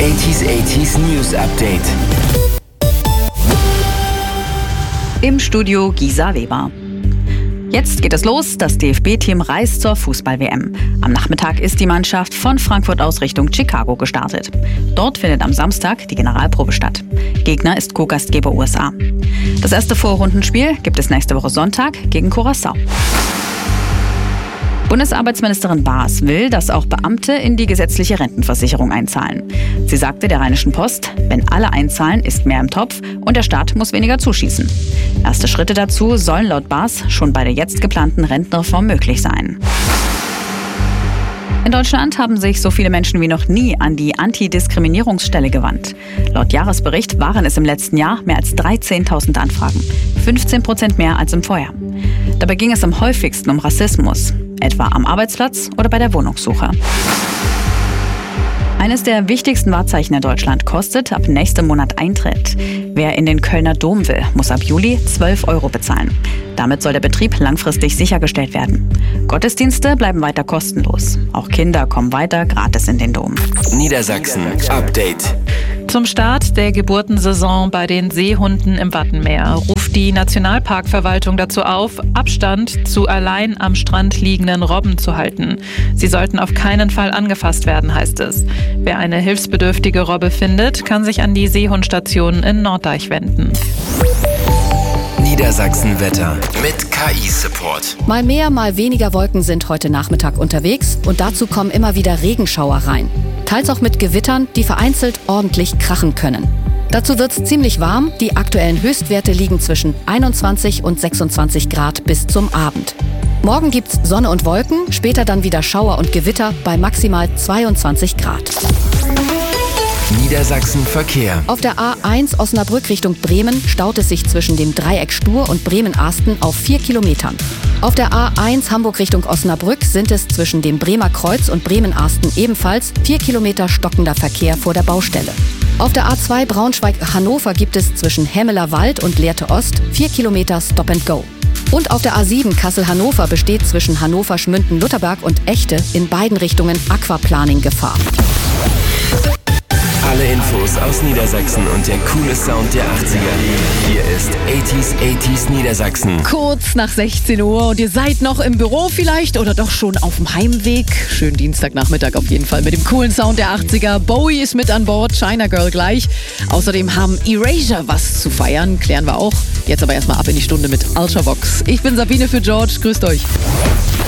80s News Update. Im Studio Gisa Weber. Jetzt geht es los, das DFB-Team reist zur Fußball-WM. Am Nachmittag ist die Mannschaft von Frankfurt aus Richtung Chicago gestartet. Dort findet am Samstag die Generalprobe statt. Gegner ist Co-Gastgeber USA. Das erste Vorrundenspiel gibt es nächste Woche Sonntag gegen Curaçao. Bundesarbeitsministerin Baas will, dass auch Beamte in die gesetzliche Rentenversicherung einzahlen. Sie sagte der Rheinischen Post, wenn alle einzahlen, ist mehr im Topf und der Staat muss weniger zuschießen. Erste Schritte dazu sollen laut Baas schon bei der jetzt geplanten Rentenreform möglich sein. In Deutschland haben sich so viele Menschen wie noch nie an die Antidiskriminierungsstelle gewandt. Laut Jahresbericht waren es im letzten Jahr mehr als 13.000 Anfragen, 15% mehr als im Vorjahr. Dabei ging es am häufigsten um Rassismus, etwa am Arbeitsplatz oder bei der Wohnungssuche. Eines der wichtigsten Wahrzeichen in Deutschland kostet ab nächstem Monat Eintritt. Wer in den Kölner Dom will, muss ab Juli 12 € bezahlen. Damit soll der Betrieb langfristig sichergestellt werden. Gottesdienste bleiben weiter kostenlos. Auch Kinder kommen weiter gratis in den Dom. Niedersachsen Update. Zum Start der Geburtensaison bei den Seehunden im Wattenmeer ruft die Nationalparkverwaltung dazu auf, Abstand zu allein am Strand liegenden Robben zu halten. Sie sollten auf keinen Fall angefasst werden, heißt es. Wer eine hilfsbedürftige Robbe findet, kann sich an die Seehundstation in Norddeich wenden. Niedersachsen Wetter mit KI-Support. Mal mehr, mal weniger Wolken sind heute Nachmittag unterwegs und dazu kommen immer wieder Regenschauer rein. Teils auch mit Gewittern, die vereinzelt ordentlich krachen können. Dazu wird's ziemlich warm. Die aktuellen Höchstwerte liegen zwischen 21 und 26 Grad bis zum Abend. Morgen gibt's Sonne und Wolken, später dann wieder Schauer und Gewitter bei maximal 22 Grad. Niedersachsen Verkehr. Auf der A1 Osnabrück Richtung Bremen staut es sich zwischen dem Dreieck Stur und Bremen-Asten auf 4 Kilometern. Auf der A1 Hamburg Richtung Osnabrück sind es zwischen dem Bremer Kreuz und Bremen-Asten ebenfalls 4 Kilometer stockender Verkehr vor der Baustelle. Auf der A2 Braunschweig-Hannover gibt es zwischen Hemmeler Wald und Lehrte Ost 4 Kilometer Stop and Go. Und auf der A7 Kassel-Hannover besteht zwischen Hannover-Schmünden-Lutherberg und Echte in beiden Richtungen Aquaplaning-Gefahr. Alle Infos aus Niedersachsen und der coole Sound der 80er. Hier ist 80s Niedersachsen. Kurz nach 16 Uhr und ihr seid noch im Büro vielleicht oder doch schon auf dem Heimweg. Schönen Dienstagnachmittag auf jeden Fall mit dem coolen Sound der 80er. Bowie ist mit an Bord, China Girl gleich. Außerdem haben Erasure was zu feiern, klären wir auch. Jetzt aber erstmal ab in die Stunde mit Ultravox. Ich bin Sabine für George, grüßt euch.